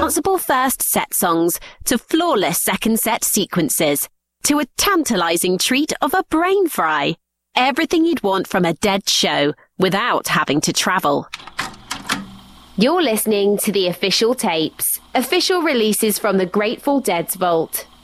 danceable first set songs to flawless second set sequences to a tantalizing treat of a brain fry. Everything you'd want from a Dead show without having to travel. You're listening to the Official Tapes, official releases from the Grateful Dead's vault.